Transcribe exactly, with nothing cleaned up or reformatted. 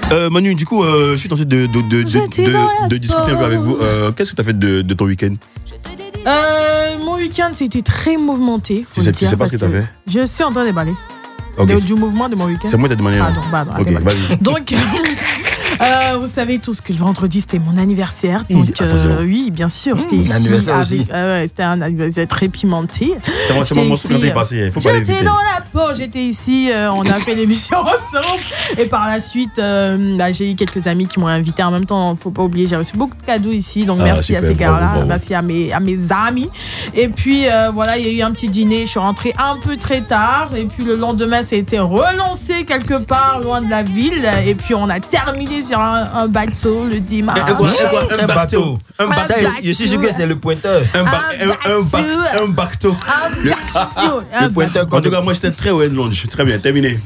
Euh, Manu, du coup, euh, je suis tenté de, de, de, de, de, de discuter un peu avec vous. Euh, qu'est-ce que tu as fait de, de ton week-end? euh, Mon week-end, c'était très mouvementé. Tu sais, tu sais pas ce que tu as fait? Je suis en train de déballer. Okay. Du mouvement de mon week-end. C'est moi qui t'ai demandé. Pardon, pardon. Ok, vas-y. Donc, euh, vous savez tous que le vendredi, c'était mon anniversaire. Donc, euh, oui, bien sûr. C'était mmh, l'anniversaire aussi. Euh, ouais, c'était un anniversaire très pimenté. C'est moi, c'est mon morceau quand t'es passé. Faut pas aller vite. J'étais dans la peau, j'étais ici. Euh, on a fait l'émission ensemble. Et par la suite, euh, bah, j'ai eu quelques amis qui m'ont invité. En même temps, faut pas oublier, j'ai reçu beaucoup de cadeaux ici. Donc, ah, merci super, à ces gars-là. Merci à mes, à mes amis. Et puis, euh, voilà, il y a eu un petit dîner. Je suis rentrée un peu très tard. Et puis, le lendemain, ça a été relancé quelque part loin de la ville. Et puis, on a terminé sur un, un bateau le dimanche. Et quoi, et quoi, un bateau. Un bateau. Ça, je suis sûr que c'est le pointeur. Un, ba- un, un, un, un bateau. Un bateau. Le pointeur. En tout cas, moi, j'étais très well lunch. Très bien, terminé.